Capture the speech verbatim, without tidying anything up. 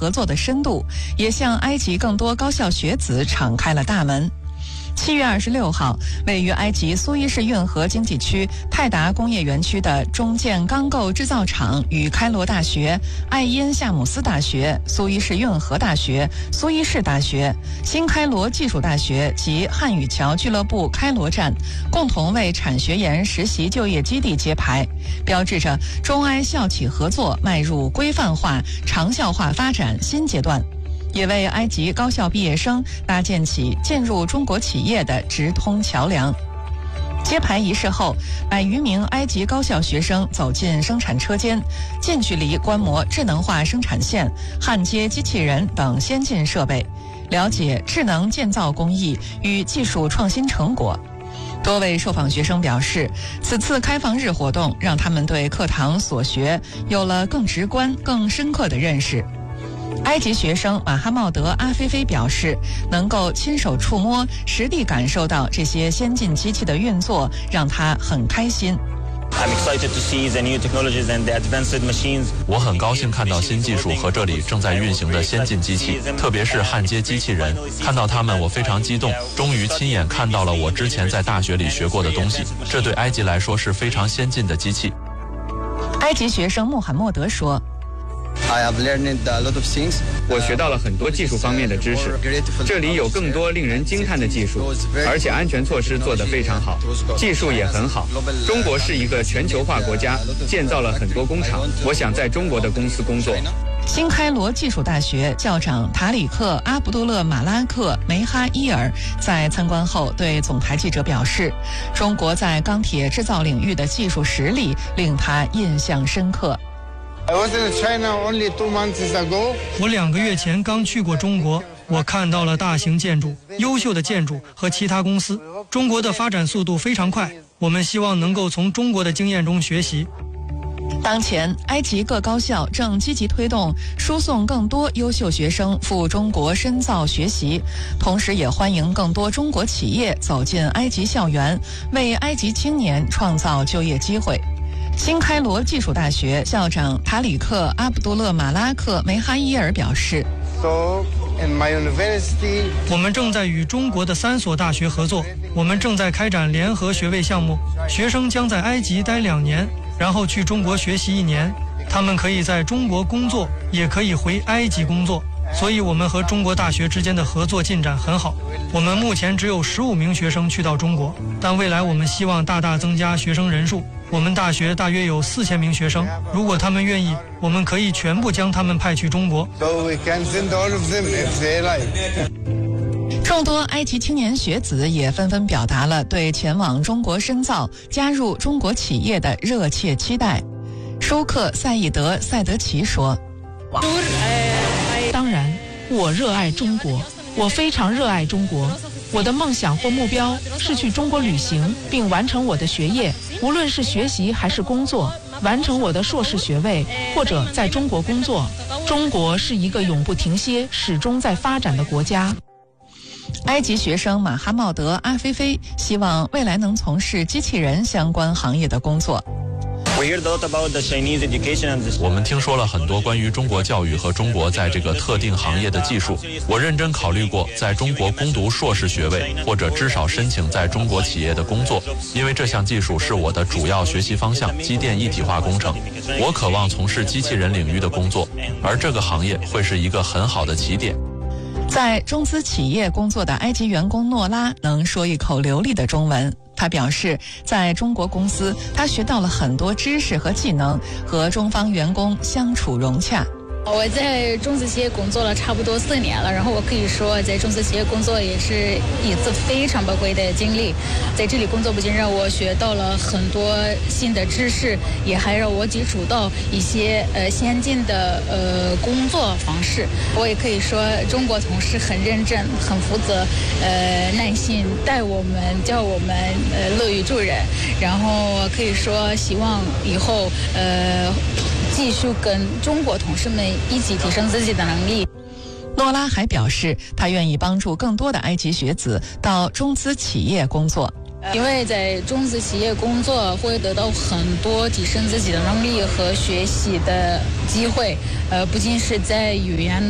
合作的深度，也向埃及更多高校学子敞开了大门。七月二十六号，位于埃及苏伊士运河经济区泰达工业园区的中建钢构制造厂与开罗大学、艾因夏姆斯大学、苏伊士运河大学、苏伊士大学、新开罗技术大学及汉语桥俱乐部开罗站共同为产学研实习就业基地揭牌，标志着中埃校企合作迈入规范化、长效化发展新阶段，也为埃及高校毕业生搭建起进入中国企业的直通桥梁。揭牌仪式后，百余名埃及高校学生走进生产车间，近距离观摩智能化生产线、焊接机器人等先进设备，了解智能建造工艺与技术创新成果。多位受访学生表示，此次开放日活动让他们对课堂所学有了更直观、更深刻的认识。埃及学生马哈茂德·阿菲菲表示，能够亲手触摸、实地感受到这些先进机器的运作，让他很开心。 我很高兴看到新技术和这里正在运行的先进机器，特别是焊接机器人。看到他们，我非常激动，终于亲眼看到了我之前在大学里学过的东西。这对埃及来说是非常先进的机器。 埃及学生穆罕默德说， 我学到了很多技术方面的知识，这里有更多令人惊叹的技术，而且安全措施做得非常好，技术也很好。中国是一个全球化国家，建造了很多工厂，我想在中国的公司工作。 新开罗技术大学校长塔里克·阿卜杜勒马拉克·梅哈伊尔在参观后对总台记者表示，中国在钢铁制造领域的技术实力令他印象深刻。 我两个月前刚去过中国，我看到了大型建筑、优秀的建筑和其他公司。中国的发展速度非常快，我们希望能够从中国的经验中学习。 当前，埃及各高校正积极推动输送更多优秀学生赴中国深造学习，同时也欢迎更多中国企业走进埃及校园，为埃及青年创造就业机会。新开罗技术大学校长塔里克·阿卜杜勒马拉克·梅哈伊尔表示， 我们正在与中国的三所大学合作，我们正在开展联合学位项目，学生将在埃及待两年，然后去中国学习一年，他们可以在中国工作，也可以回埃及工作。所以我们和中国大学之间的合作进展很好。我们目前只有十五名学生去到中国，但未来我们希望大大增加学生人数。我们大学大约有四千名学生，如果他们愿意，我们可以全部将他们派去中国。 众多埃及青年学子也纷纷表达了对前往中国深造、加入中国企业的热切期待。舒克·赛义德·赛德奇说， 当然，我热爱中国，我非常热爱中国。我的梦想或目标是去中国旅行，并完成我的学业，无论是学习还是工作，完成我的硕士学位，或者在中国工作。中国是一个永不停歇、始终在发展的国家。 埃及学生马哈茂德·阿菲菲希望未来能从事机器人相关行业的工作。 我们听说了很多关于中国教育和中国在这个特定行业的技术。我认真考虑过在中国攻读硕士学位，或者至少申请在中国企业的工作，因为这项技术是我的主要学习方向——机电一体化工程。我渴望从事机器人领域的工作，而这个行业会是一个很好的起点。 在中资企业工作的埃及员工诺拉能说一口流利的中文。他表示，在中国公司，他学到了很多知识和技能，和中方员工相处融洽。 我在中资企业工作了差不多四年了，然后我可以说在中资企业工作也是一次非常宝贵的经历。在这里工作不仅让我学到了很多新的知识，也还让我接触到一些呃先进的呃工作方式。我也可以说中国同事很认真、很负责、呃耐心带我们，教我们呃乐于助人。然后可以说希望以后呃继续跟中国同事们一起提升自己的能力。 诺拉还表示，他愿意帮助更多的埃及学子到中资企业工作。 因为在中资企业工作会得到很多提升自己的能力和学习的机会，呃，不仅是在语言